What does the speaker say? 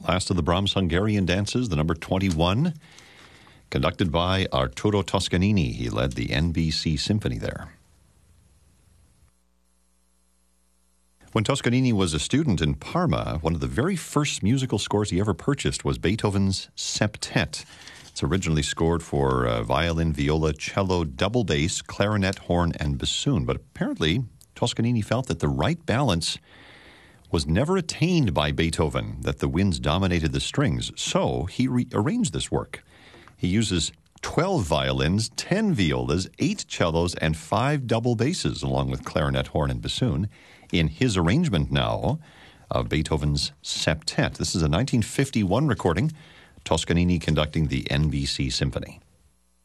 Last of the Brahms Hungarian dances, the number 21, conducted by Arturo Toscanini. He led the NBC Symphony there. When Toscanini was a student in Parma, one of the very first musical scores he ever purchased was Beethoven's Septet. It's originally scored for violin, viola, cello, double bass, clarinet, horn, and bassoon. But apparently, Toscanini felt that the right balance was never attained by Beethoven, that the winds dominated the strings. So he rearranged this work. He uses 12 violins, 10 violas, 8 cellos, and 5 double basses, along with clarinet, horn, and bassoon, in his arrangement now of Beethoven's Septet. This is a 1951 recording, Toscanini conducting the NBC Symphony.